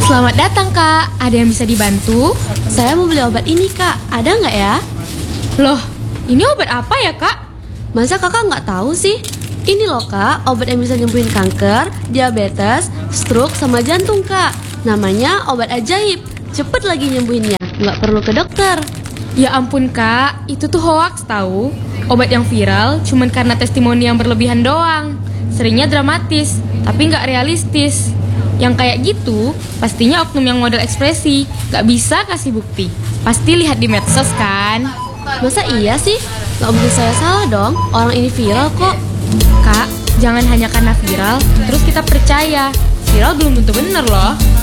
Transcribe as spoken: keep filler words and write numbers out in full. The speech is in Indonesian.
Selamat datang kak, ada yang bisa dibantu? Saya mau beli obat ini kak, ada nggak ya? Loh, ini obat apa ya kak? Masa kakak nggak tahu sih? Ini loh kak, obat yang bisa nyembuhin kanker, diabetes, stroke, sama jantung kak. Namanya obat ajaib, cepet lagi nyembuhinnya, nggak perlu ke dokter. Ya ampun kak, itu tuh hoaks tahu. Obat yang viral cuman karena testimoni yang berlebihan doang. Seringnya dramatis, tapi nggak realistis. Yang kayak gitu, pastinya oknum yang model ekspresi, nggak bisa kasih bukti. Pasti lihat di medsos kan? Masa iya sih? Nggak mungkin saya salah dong, orang ini viral kok. Kak, jangan hanya karena viral, terus kita percaya. Viral belum tentu bener loh.